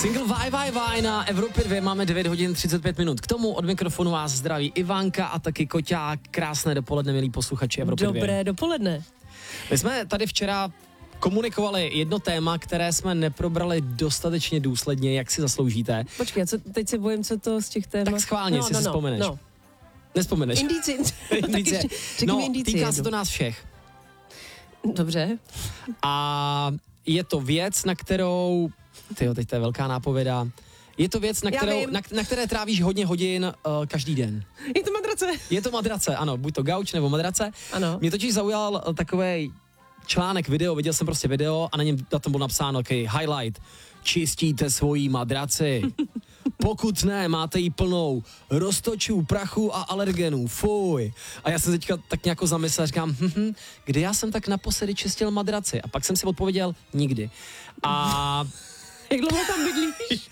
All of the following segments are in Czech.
Single Vai na Evropě 2 máme 9 hodin 35 minut. K tomu od mikrofonu vás zdraví Ivanka a taky Koťák. Krásné dopoledne, milí posluchači Evropy 2. Dobré dopoledne. My jsme tady včera komunikovali jedno téma, které jsme neprobrali dostatečně důsledně, jak si zasloužíte. Počkej, teď se bojím, co to z těch témat... Tak schválně, si vzpomeneš. Nespomeneš. Indicie. Týká se to nás všech. Dobře. A je to věc, na kterou... Tyjo, teď to je velká nápověda. Je to věc, na které trávíš hodně hodin každý den. Je to madrace. Je to madrace, ano, buď to gauč nebo madrace. Ano. Mě totiž zaujal takový článek, video, viděl jsem prostě video a na tom bylo napsáno takový highlight. Čistíte svoji madraci. Pokud ne, máte jí plnou roztočů, prachu a alergenů. Fuj. A já jsem teďka tak nějak zamyslel, říkám, kdy já jsem tak naposledy čistil madraci? A pak jsem si odpověděl, nikdy. A... Jak dlouho tam bydlíš?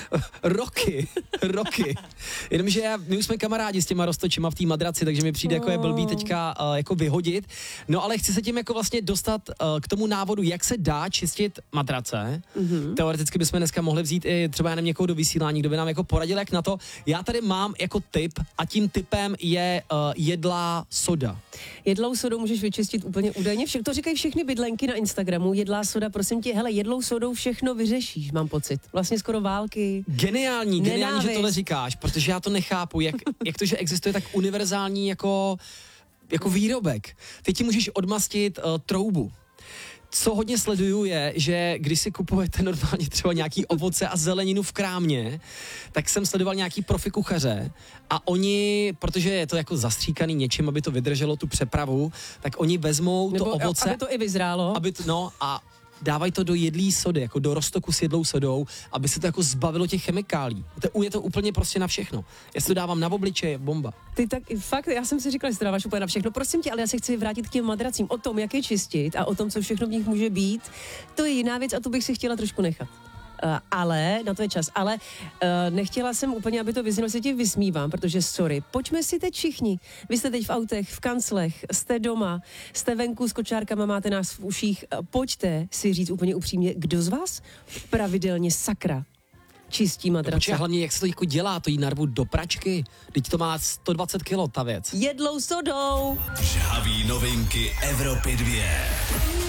Roky. Jenomže my už jsme kamarádi s těma roztočima v té madraci, takže mi přijde jako je blbý teďka jako vyhodit. No ale chci se tím jako vlastně dostat k tomu návodu, jak se dá čistit madrace. Mm-hmm. Teoreticky bychom dneska mohli vzít i třeba jenom někoho do vysílání, kdo by nám jako poradil, jak na to. Já tady mám jako tip a tím tipem je jedlá soda. Jedlou sodou můžeš vyčistit úplně údajně. To říkají všechny bydlenky na Instagramu. Jedlá soda, prosím tě, hele, jedlou sodou všechno vyřešíš, mám pocit. Vlastně skoro války. Geniální, že tohle říkáš, protože já to nechápu, jak to, že existuje tak univerzální jako výrobek. Ty ti můžeš odmastit troubu. Co hodně sleduju je, že když si kupujete normálně třeba nějaký ovoce a zeleninu v krámě, tak jsem sledoval nějaký profi kuchaře a oni, protože je to jako zastříkaný něčím, aby to vydrželo tu přepravu, tak oni vezmou to ovoce. Aby to i vyzrálo. A dávají to do jedlý sody, jako do roztoku s jedlou sodou, aby se to jako zbavilo těch chemikálí. Je to úplně prostě na všechno. Já si to dávám na obličeje, bomba. Ty tak fakt, já jsem si říkala, že to dáváš úplně na všechno. Prosím tě, ale já se chci vrátit k těm madracím. O tom, jak je čistit a o tom, co všechno v nich může být, to je jiná věc a to bych si chtěla trošku nechat. Ale, na to je čas, ale nechtěla jsem úplně, aby to vyznělo, se ti vysmívám, protože sorry, pojďme si teď všichni. Vy jste teď v autech, v kanclech, jste doma, jste venku s kočárkama, máte nás v uších, pojďte si říct úplně upřímně, kdo z vás pravidelně sakra čistí madrace. Počkej, hlavně jak se to jako dělá, to jí narvu do pračky, teď to má 120 kilo ta věc. Jedlou sodou. Žhaví novinky Evropy 2.